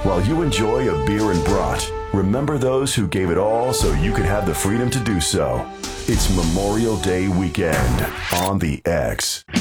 While you enjoy a beer and brat, remember those who gave it all so you could have the freedom to do so. It's Memorial Day weekend on the X.